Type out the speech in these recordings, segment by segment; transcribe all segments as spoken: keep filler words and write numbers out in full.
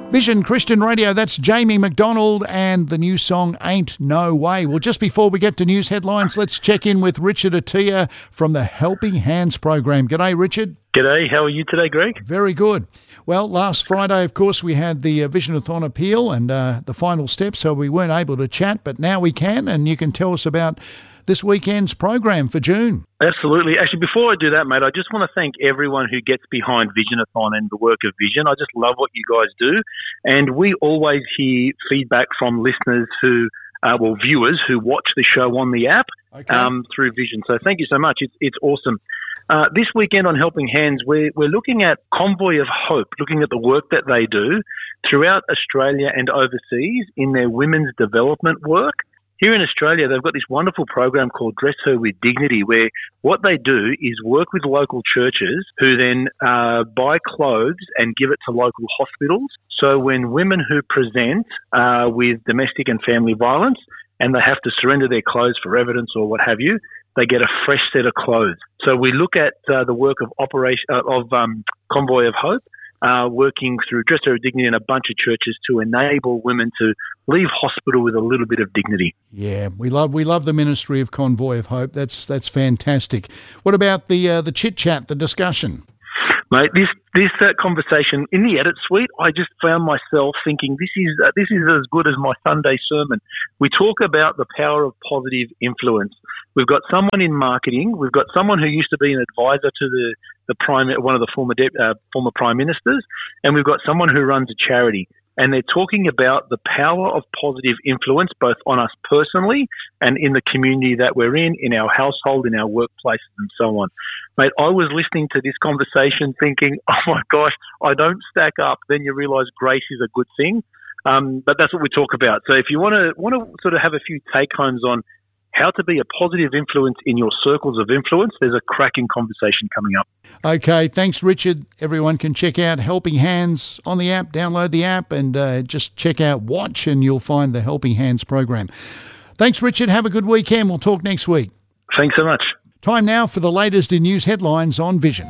Vision Christian Radio, that's Jamie McDonald and the new song Ain't No Way. Well, just before we get to news headlines, let's check in with Richard Attia from the Helping Hands program. G'day, Richard. G'day, how are you today, Greg? Very good. Well, last Friday, of course, we had the uh, Visionathon appeal and uh, the final step, so we weren't able to chat, but now we can, and you can tell us about this weekend's program for June. Absolutely. Actually, before I do that, mate, I just want to thank everyone who gets behind Visionathon and the work of Vision. I just love what you guys do. And we always hear feedback from listeners who, uh, well, viewers who watch the show on the app okay. um, through Vision. So thank you so much. It's, it's awesome. Uh, this weekend on Helping Hands, we're, we're looking at Convoy of Hope, looking at the work that they do throughout Australia and overseas in their women's development work. Here in Australia, they've got this wonderful program called Dress Her With Dignity, where what they do is work with local churches who then uh, buy clothes and give it to local hospitals. So when women who present uh, with domestic and family violence and they have to surrender their clothes for evidence or what have you, they get a fresh set of clothes. So we look at uh, the work of operation uh, of um, Convoy of Hope, Uh, working through Dress Her With Dignity in a bunch of churches to enable women to leave hospital with a little bit of dignity. Yeah, we love we love the ministry of Convoy of Hope. That's that's fantastic. What about the uh, the chit chat, the discussion? Mate, this this uh, conversation in the edit suite, I just found myself thinking this is uh, this is as good as my Sunday sermon. We talk about the power of positive influence. We've got someone in marketing. We've got someone who used to be an advisor to the the prime one of the former de- uh, former prime ministers, and we've got someone who runs a charity. And they're talking about the power of positive influence, both on us personally and in the community that we're in, in our household, in our workplaces, and so on. Mate, I was listening to this conversation thinking, oh my gosh, I don't stack up. Then you realise grace is a good thing. Um, but that's what we talk about. So if you want to want to sort of have a few take-homes on how to be a positive influence in your circles of influence, there's a cracking conversation coming up. Okay, thanks, Richard. Everyone can check out Helping Hands on the app, download the app, and uh, just check out Watch, and you'll find the Helping Hands program. Thanks, Richard. Have a good weekend. We'll talk next week. Thanks so much. Time now for the latest in news headlines on Vision.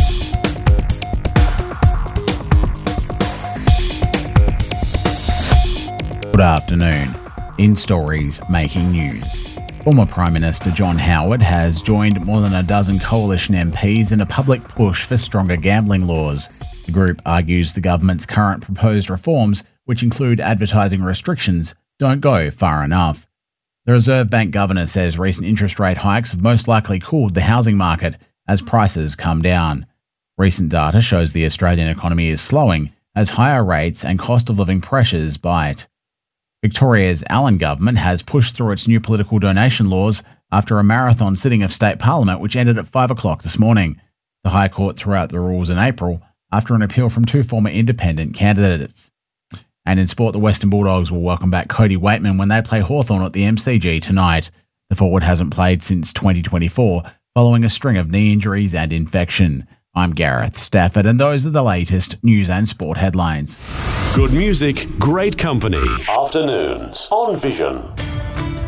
Good afternoon. In stories making news. Former Prime Minister John Howard has joined more than a dozen coalition M Ps in a public push for stronger gambling laws. The group argues the government's current proposed reforms, which include advertising restrictions, don't go far enough. The Reserve Bank governor says recent interest rate hikes have most likely cooled the housing market as prices come down. Recent data shows the Australian economy is slowing as higher rates and cost of living pressures bite. Victoria's Allan government has pushed through its new political donation laws after a marathon sitting of state parliament which ended at five o'clock this morning. The High Court threw out the rules in April after an appeal from two former independent candidates. And in sport, the Western Bulldogs will welcome back Cody Waitman when they play Hawthorn at the M C G tonight. The forward hasn't played since twenty twenty-four following a string of knee injuries and infection. I'm Gareth Stafford, and those are the latest news and sport headlines. Good music, great company. Afternoons on Vision.